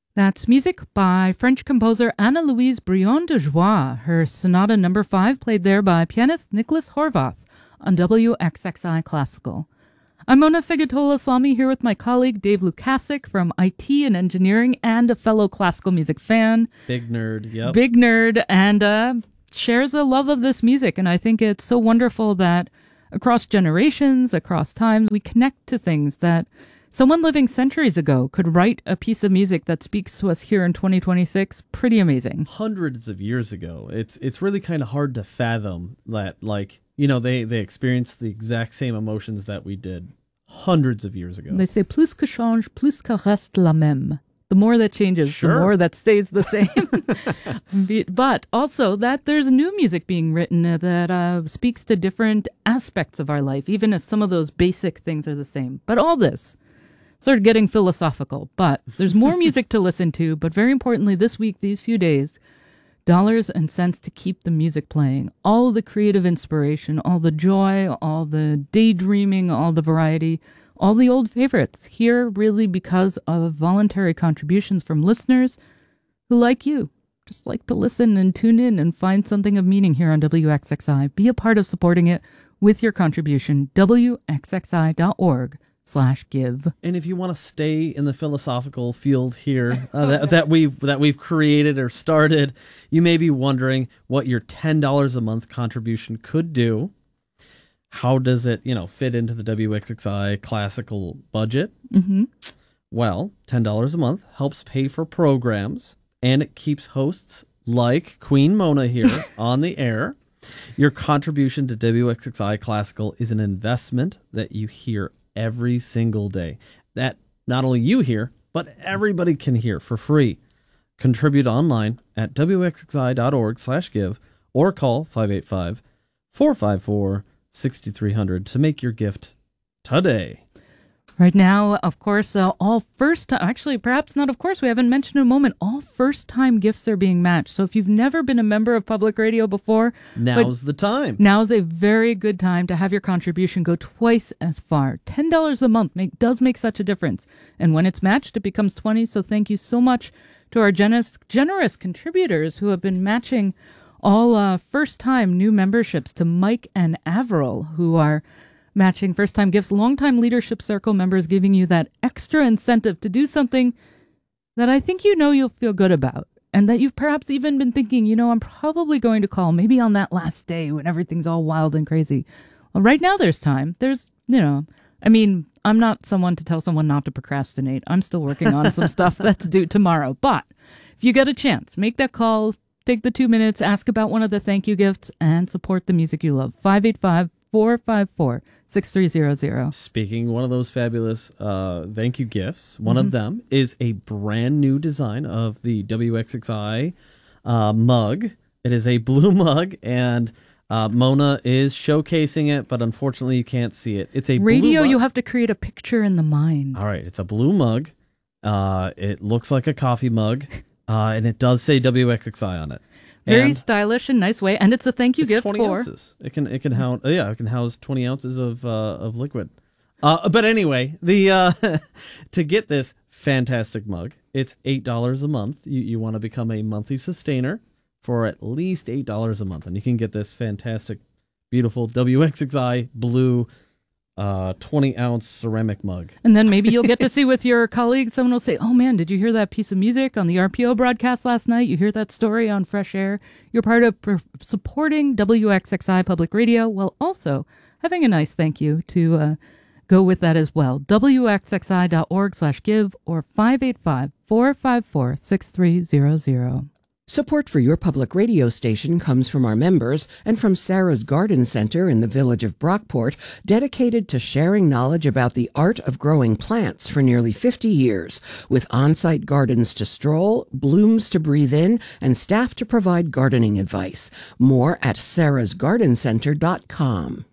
That's music by French composer Anna-Louise Brion de Joie. Her Sonata No. 5 played there by pianist Nicholas Horvath on WXXI Classical. I'm Mona Segatola-Slami here with my colleague Dave Lukasik from IT and Engineering and a fellow classical music fan. Big nerd, yep. Big nerd, and shares a love of this music. And I think it's so wonderful that across generations, across times, we connect to things that someone living centuries ago could write a piece of music that speaks to us here in 2026. Pretty amazing. Hundreds of years ago. It's really kind of hard to fathom that, like, you know, they experienced the exact same emotions that we did hundreds of years ago. They say, plus que change, plus que reste la même. The more that changes, Sure. the more that stays the same. But also that there's new music being written that speaks to different aspects of our life, even if some of those basic things are the same. But all this, sort of getting philosophical, but there's more music to listen to. But very importantly, this week, these few days, dollars and cents to keep the music playing. All the creative inspiration, all the joy, all the daydreaming, all the variety, all the old favorites here really because of voluntary contributions from listeners who, like you, just like to listen and tune in and find something of meaning here on WXXI. Be a part of supporting it with your contribution. WXXI.org/give. And if you want to stay in the philosophical field here that we've created or started, you may be wondering what your $10 a month contribution could do. How does it, fit into the WXXI classical budget? Mm-hmm. Well, $10 a month helps pay for programs, and it keeps hosts like Queen Mona here on the air. Your contribution to WXXI Classical is an investment that you hear every single day. That not only you hear, but everybody can hear for free. Contribute online at WXXI.org/give or call 585-454-6300 to make your gift today. Right now, of course, all perhaps not of course, we haven't mentioned in a moment, all first-time gifts are being matched. So if you've never been a member of public radio before, now's the time. Now's a very good time to have your contribution go twice as far. $10 a month does make such a difference. And when it's matched, it becomes $20. So thank you so much to our generous contributors who have been matching all first-time new memberships to Mike and Avril, who are matching first-time gifts. Longtime Leadership Circle members giving you that extra incentive to do something that I think you'll feel good about. And that you've perhaps even been thinking, I'm probably going to call maybe on that last day when everything's all wild and crazy. Well, right now there's time. I'm not someone to tell someone not to procrastinate. I'm still working on some stuff that's due tomorrow. But if you get a chance, make that call. Take the 2 minutes, ask about one of the thank you gifts, and support the music you love. 585-454-6300. Speaking one of those fabulous thank you gifts, one of them is a brand new design of the WXXI mug. It is a blue mug, and Mona is showcasing it, but unfortunately you can't see it. It's a radio. Blue mug. You have to create a picture in the mind. All right, it's a blue mug. It looks like a coffee mug. And it does say WXXI on it. Very stylish and nice way, and it's a thank you gift 20 for ounces. It can house 20 ounces of liquid. But anyway, the to get this fantastic mug, it's $8 a month. You want to become a monthly sustainer for at least $8 a month, and you can get this fantastic, beautiful WXXI blue 20-ounce ceramic mug. And then maybe you'll get to see with your colleagues, someone will say, oh man, did you hear that piece of music on the RPO broadcast last night? You hear that story on Fresh Air? You're part of supporting WXXI Public Radio while also having a nice thank you to go with that as well. WXXI.org/give or 585-454-6300. Support for your public radio station comes from our members and from Sarah's Garden Center in the village of Brockport, dedicated to sharing knowledge about the art of growing plants for nearly 50 years, with on-site gardens to stroll, blooms to breathe in, and staff to provide gardening advice. More at sarahsgardencenter.com.